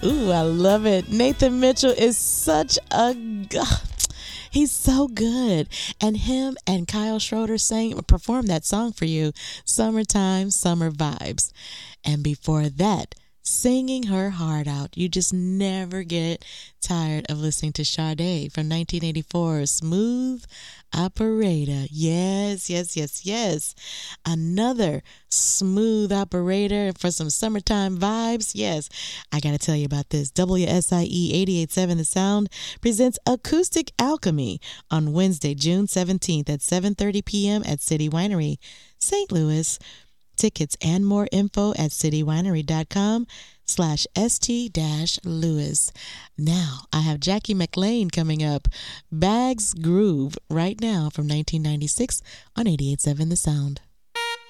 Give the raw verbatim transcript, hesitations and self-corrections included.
Ooh, I love it. Nathan Mitchell is such a he's so good. And him and Kyle Schroeder sang performed that song for you, Summertime, Summer Vibes. And before that, singing her heart out. You just never get tired of listening to Sade from nineteen eighty-four, Smooth Operator. Yes, yes, yes, yes. Another smooth operator for some summertime vibes. Yes, I got to tell you about this. W S I E eighty-eight point seven The Sound presents Acoustic Alchemy on Wednesday, June seventeenth at seven thirty p.m. at City Winery, Saint Louis. Tickets and more info at citywinery.com slash st dash Louis. Now, I have Jackie McLean coming up. Bags Groove right now from nineteen ninety-six on eighty-eight point seven The Sound.